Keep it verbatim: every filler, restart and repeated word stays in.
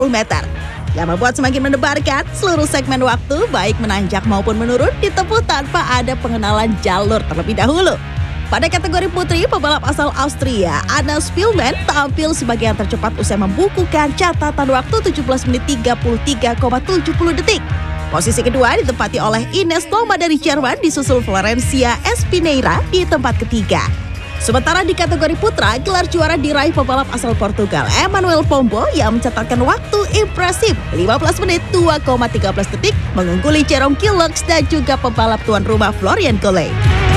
meter. Yang membuat semakin mendebarkan, seluruh segmen waktu baik menanjak maupun menurun ditempuh tanpa ada pengenalan jalur terlebih dahulu. Pada kategori putri, pebalap asal Austria, Anna Spielman tampil sebagai yang tercepat usai membukukan catatan waktu tujuh belas menit tiga puluh tiga koma tujuh puluh detik. Posisi kedua ditempati oleh Ines Thoma dari Jerman, disusul Florencia Espineira di tempat ketiga. Sementara di kategori putra, gelar juara diraih pebalap asal Portugal, Emmanuel Pombo, yang mencatatkan waktu impresif lima belas menit dua koma tiga belas detik, mengungguli Jerome Killox dan juga pebalap tuan rumah Florian Kolle.